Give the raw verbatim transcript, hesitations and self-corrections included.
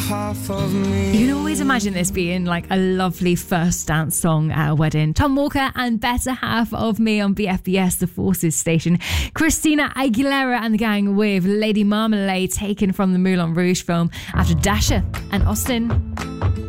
half of me. You can always imagine this being like a lovely first dance song at a wedding. Tom Walker and Better Half of Me on B F B S, the Forces station. Christina Aguilera and the gang with Lady Marmalade, taken from the Moulin Rouge film after Dasha and Austin.